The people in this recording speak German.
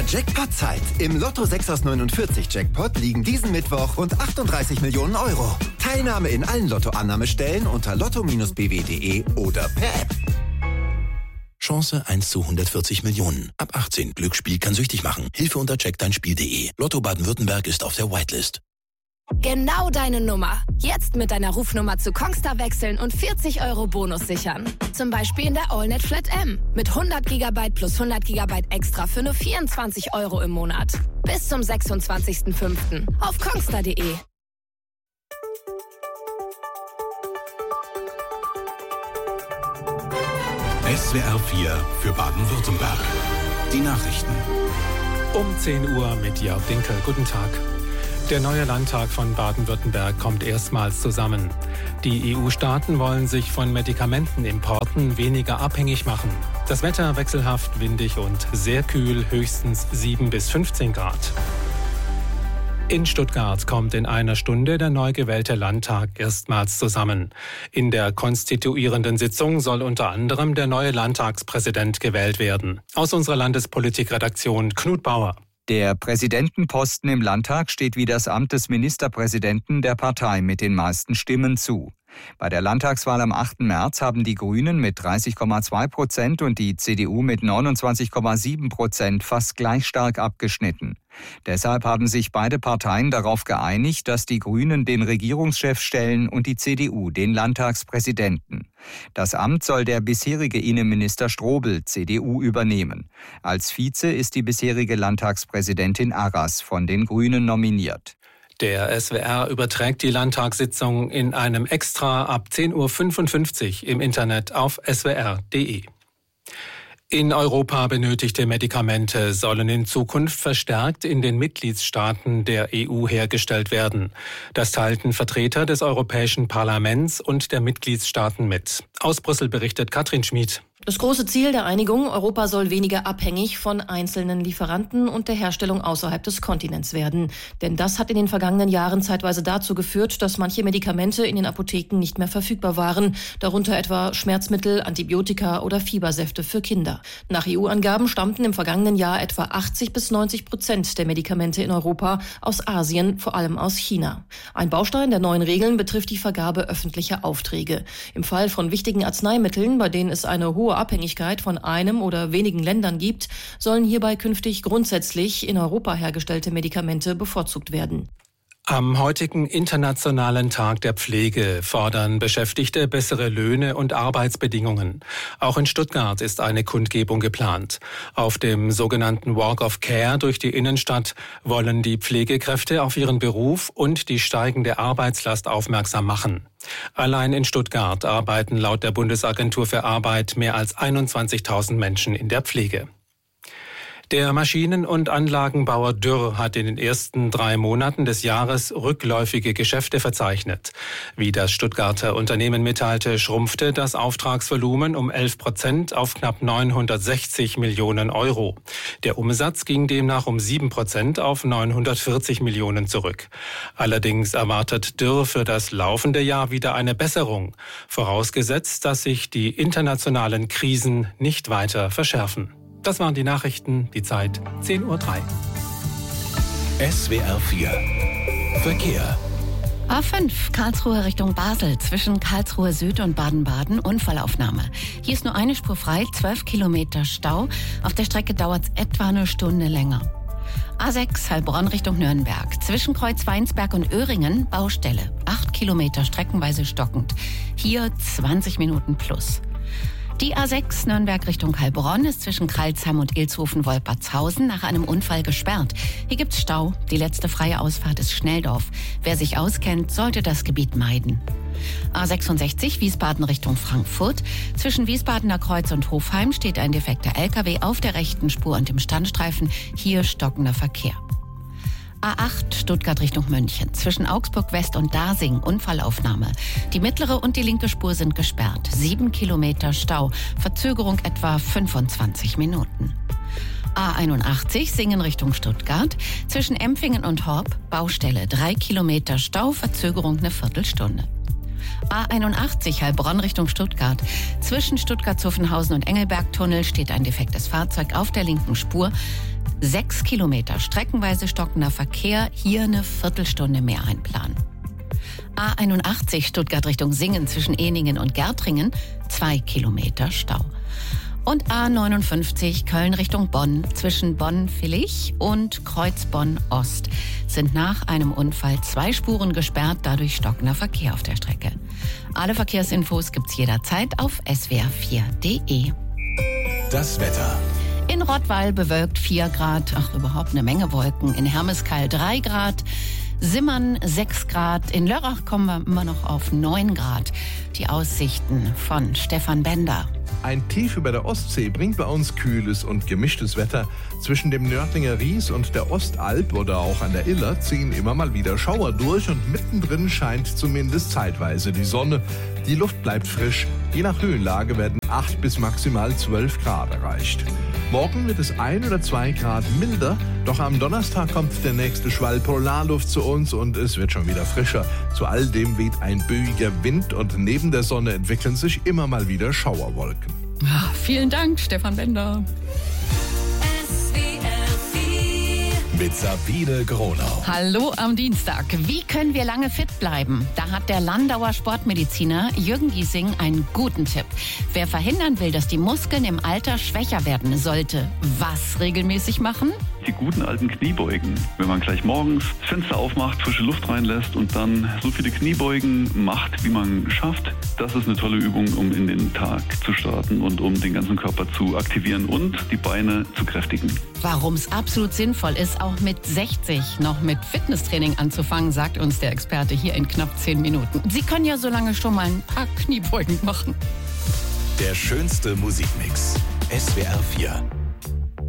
Jackpot-Zeit. Im Lotto 6 aus 49 Jackpot liegen diesen Mittwoch rund 38 Millionen Euro. Teilnahme in allen Lotto-Annahmestellen unter lotto-bw.de oder per App. Chance 1 zu 140 Millionen. Ab 18. Glücksspiel kann süchtig machen. Hilfe unter checkdeinspiel.de. Lotto Baden-Württemberg ist auf der Whitelist. Genau deine Nummer. Jetzt mit deiner Rufnummer zu Kongstar wechseln und 40 € Bonus sichern. Zum Beispiel in der AllNet Flat M. Mit 100 GB plus 100 GB extra für nur 24 € im Monat. Bis zum 26.05. auf kongstar.de. SWR 4 für Baden-Württemberg. Die Nachrichten. Um 10 Uhr mit Jörg Dinkel. Guten Tag. Der neue Landtag von Baden-Württemberg kommt erstmals zusammen. Die EU-Staaten wollen sich von Medikamentenimporten weniger abhängig machen. Das Wetter wechselhaft, windig und sehr kühl, höchstens 7 bis 15 Grad. In Stuttgart kommt in einer Stunde der neu gewählte Landtag erstmals zusammen. In der konstituierenden Sitzung soll unter anderem der neue Landtagspräsident gewählt werden. Aus unserer Landespolitikredaktion Knut Bauer. Der Präsidentenposten im Landtag steht wie das Amt des Ministerpräsidenten der Partei mit den meisten Stimmen zu. Bei der Landtagswahl am 8. März haben die Grünen mit 30,2% und die CDU mit 29,7% fast gleich stark abgeschnitten. Deshalb haben sich beide Parteien darauf geeinigt, dass die Grünen den Regierungschef stellen und die CDU den Landtagspräsidenten. Das Amt soll der bisherige Innenminister Strobel, CDU, übernehmen. Als Vize ist die bisherige Landtagspräsidentin Arras von den Grünen nominiert. Der SWR überträgt die Landtagssitzung in einem Extra ab 10.55 Uhr im Internet auf swr.de. In Europa benötigte Medikamente sollen in Zukunft verstärkt in den Mitgliedstaaten der EU hergestellt werden. Das teilten Vertreter des Europäischen Parlaments und der Mitgliedstaaten mit. Aus Brüssel berichtet Katrin Schmid. Das große Ziel der Einigung, Europa soll weniger abhängig von einzelnen Lieferanten und der Herstellung außerhalb des Kontinents werden. Denn das hat in den vergangenen Jahren zeitweise dazu geführt, dass manche Medikamente in den Apotheken nicht mehr verfügbar waren, darunter etwa Schmerzmittel, Antibiotika oder Fiebersäfte für Kinder. Nach EU-Angaben stammten im vergangenen Jahr etwa 80-90% der Medikamente in Europa aus Asien, vor allem aus China. Ein Baustein der neuen Regeln betrifft die Vergabe öffentlicher Aufträge. Im Fall von wichtigen Arzneimitteln, bei denen es eine hohe Abhängigkeit von einem oder wenigen Ländern gibt, sollen hierbei künftig grundsätzlich in Europa hergestellte Medikamente bevorzugt werden. Am heutigen Internationalen Tag der Pflege fordern Beschäftigte bessere Löhne und Arbeitsbedingungen. Auch in Stuttgart ist eine Kundgebung geplant. Auf dem sogenannten Walk of Care durch die Innenstadt wollen die Pflegekräfte auf ihren Beruf und die steigende Arbeitslast aufmerksam machen. Allein in Stuttgart arbeiten laut der Bundesagentur für Arbeit mehr als 21.000 Menschen in der Pflege. Der Maschinen- und Anlagenbauer Dürr hat in den ersten 3 Monaten des Jahres rückläufige Geschäfte verzeichnet. Wie das Stuttgarter Unternehmen mitteilte, schrumpfte das Auftragsvolumen um 11% auf knapp 960 Millionen Euro. Der Umsatz ging demnach um 7% auf 940 Millionen zurück. Allerdings erwartet Dürr für das laufende Jahr wieder eine Besserung, vorausgesetzt, dass sich die internationalen Krisen nicht weiter verschärfen. Das waren die Nachrichten, die Zeit 10.03 Uhr. SWR 4 Verkehr. A5 Karlsruhe Richtung Basel zwischen Karlsruhe Süd und Baden-Baden Unfallaufnahme. Hier ist nur eine Spur frei, 12 Kilometer Stau. Auf der Strecke dauert es etwa eine Stunde länger. A6 Heilbronn Richtung Nürnberg. Zwischen Kreuz Weinsberg und Öhringen Baustelle. 8 Kilometer streckenweise stockend. Hier 20 Minuten plus. Die A6 Nürnberg Richtung Heilbronn ist zwischen Crailsheim und Ilshofen-Wolpertshausen nach einem Unfall gesperrt. Hier gibt's Stau. Die letzte freie Ausfahrt ist Schnelldorf. Wer sich auskennt, sollte das Gebiet meiden. A66 Wiesbaden Richtung Frankfurt. Zwischen Wiesbadener Kreuz und Hofheim steht ein defekter LKW auf der rechten Spur und im Standstreifen. Hier stockender Verkehr. A8 Stuttgart Richtung München. Zwischen Augsburg West und Dasing Unfallaufnahme. Die mittlere und die linke Spur sind gesperrt. 7 Kilometer Stau. Verzögerung etwa 25 Minuten. A81 Singen Richtung Stuttgart. Zwischen Empfingen und Horb Baustelle. 3 Kilometer Stau. Verzögerung eine Viertelstunde. A81 Heilbronn Richtung Stuttgart. Zwischen Stuttgart-Zuffenhausen und Engelberg-Tunnel steht ein defektes Fahrzeug auf der linken Spur. 6 Kilometer streckenweise stockender Verkehr, hier eine Viertelstunde mehr einplanen. A81 Stuttgart Richtung Singen zwischen Ehningen und Gärtringen, 2 Kilometer Stau. Und A59 Köln Richtung Bonn zwischen Bonn-Villich und Kreuz-Bonn-Ost sind nach einem Unfall 2 Spuren gesperrt, dadurch stockender Verkehr auf der Strecke. Alle Verkehrsinfos gibt's jederzeit auf swr4.de. Das Wetter. In Rottweil bewölkt 4 Grad, überhaupt eine Menge Wolken. In Hermeskeil 3 Grad, Simmern 6 Grad, in Lörrach kommen wir immer noch auf 9 Grad. Die Aussichten von Stefan Bender. Ein Tief über der Ostsee bringt bei uns kühles und gemischtes Wetter. Zwischen dem Nördlinger Ries und der Ostalb oder auch an der Iller ziehen immer mal wieder Schauer durch und mittendrin scheint zumindest zeitweise die Sonne. Die Luft bleibt frisch. Je nach Höhenlage werden 8 bis maximal 12 Grad erreicht. Morgen wird es 1 oder 2 Grad milder, doch am Donnerstag kommt der nächste Schwall Polarluft zu uns und es wird schon wieder frischer. Zu all dem weht ein böiger Wind und neben der Sonne entwickeln sich immer mal wieder Schauerwolken. Vielen Dank, Stefan Bender. Mit Sabine Gronau. Hallo am Dienstag. Wie können wir lange fit bleiben? Da hat der Landauer Sportmediziner Jürgen Giesing einen guten Tipp. Wer verhindern will, dass die Muskeln im Alter schwächer werden, sollte was regelmäßig machen? Die guten alten Kniebeugen. Wenn man gleich morgens das Fenster aufmacht, frische Luft reinlässt und dann so viele Kniebeugen macht, wie man schafft, das ist eine tolle Übung, um in den Tag zu starten und um den ganzen Körper zu aktivieren und die Beine zu kräftigen. Warum es absolut sinnvoll ist, auch mit 60 noch mit Fitnesstraining anzufangen, sagt uns der Experte hier in knapp 10 Minuten. Sie können ja so lange schon mal ein paar Kniebeugen machen. Der schönste Musikmix. SWR 4.